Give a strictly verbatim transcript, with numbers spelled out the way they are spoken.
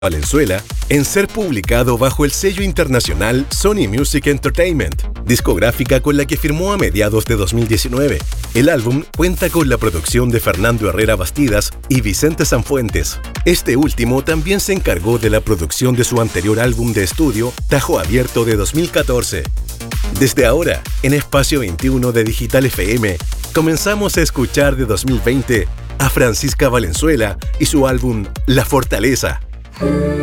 Valenzuela en ser publicado bajo el sello internacional Sony Music Entertainment, discográfica con la que firmó a mediados de dos mil diecinueve. El álbum cuenta con la producción de Fernando Herrera Bastidas y Vicente Sanfuentes. Este último también se encargó de la producción de su anterior álbum de estudio, Tajo Abierto, de dos mil catorce. Desde ahora, en Espacio veintiuno de Digital F M, comenzamos a escuchar de dos mil veinte a Francisca Valenzuela y su álbum La Fortaleza.